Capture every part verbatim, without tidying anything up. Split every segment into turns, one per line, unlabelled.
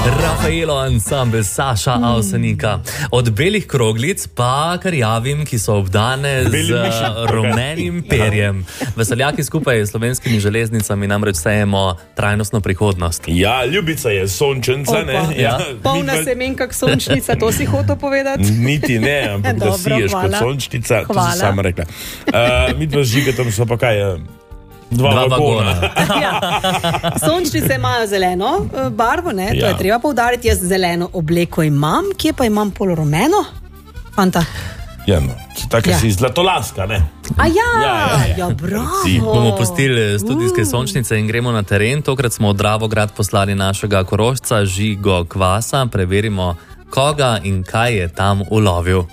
Rafaelo ansambel Saša mm. Avsenika. Od belih kroglic pa kar javim, ki so obdane z rumenim perjem. Veseljaki skupaj s slovenskimi železnicami namreč sejemo trajnostno prihodnost.
Ja, ljubica je sončenca,
Opa,
ne?
Ja. Polna Midva... semen kak sončnica, to si hotel povedati?
Niti ne, ampak da siješ kot sončnica, to si sama rekla. Uh, midva z Žigetom so pa kaj... Dva, Dva vagona.
Ja. Sončnice imajo zeleno barvo, ne? To ja. je treba poudariti. Jaz zeleno obleko imam, kje pa imam polorumeno? Fanta.
Ja, no, tako
ja.
si zlatolaska, ne?
A ja,
ja, ja, ja.
ja bravo.
Bomo pustili studijske sončnice in gremo na teren. Tokrat smo v Dravograd poslali našega Korošca Žigo Kvasa. Preverimo, koga in kaj je tam ulovil.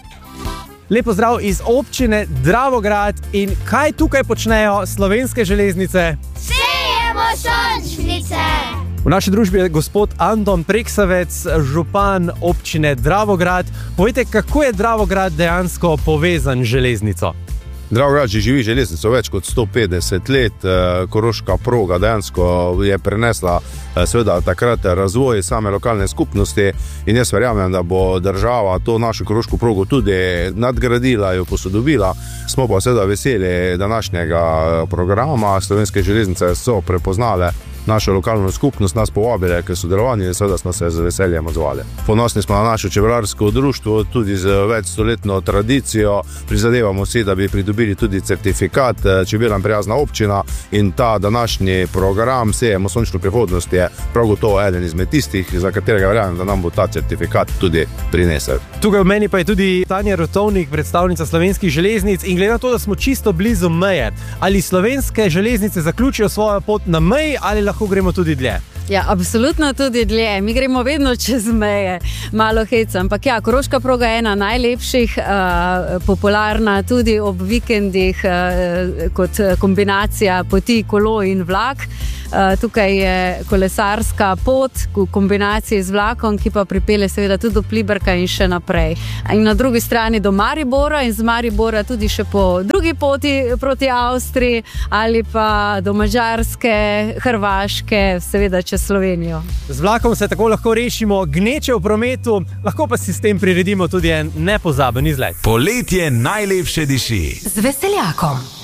Lepo zdrav iz občine Dravograd in kaj tukaj počnejo slovenske železnice?
Sejemo sončnice!
V naši družbi je gospod Anton Preksavec, župan občine Dravograd. Povejte, kako je Dravograd dejansko povezan z železnico?
Dravograd že živi železnico več kot sto petdeset let, koroška proga dejansko je prenesla seveda takrat razvoj same lokalne skupnosti in jaz verjamem, da bo država to našo koroško progo tudi nadgradila, jo posodobila. Smo pa seveda veseli današnjega programa. Slovenske železnice so prepoznale našo lokalno skupnost, nas povabile k sodelovanju in seveda smo se z veseljem odzvali. Ponosni smo na naše čebelarsko društvo, tudi z večstoletno tradicijo. Prizadevamo si, da bi pridobili tudi certifikat Čebelam prijazna občina in ta današnji program Sejemo sončno prihodnost je prav gotovo eden izmed tistih, za katerega verjamem, da nam bo ta certifikat tudi prinesel.
Tukaj v meni pa je tudi Tanja Rotovnik, predstavnica slovenskih železnic in glede na to, da smo čisto blizu meje, ali slovenske železnice zaključijo svojo pot na meji ali lahko gremo tudi dlje?
Ja, absolutno tudi dlje. Mi gremo vedno čez meje, malo heca. Ampak ja, koroška proga je ena najlepših, uh, popularna tudi ob vikendih uh, kot kombinacija poti kolo in vlak. Uh, tukaj je kolesarska pot v kombinaciji z vlakom, ki pa pripelje seveda tudi do Pliberka in še naprej. In na drugi strani do Maribora in z Maribora tudi še po drugi poti proti Avstriji ali pa do Madžarske, Hrvaške, seveda čez Slovenijo.
Z vlakom se tako lahko rešimo gneče v prometu, lahko pa si s tem priredimo tudi en nepozaben izlet.
Poletje najlepše diši.
Z Veseljakom.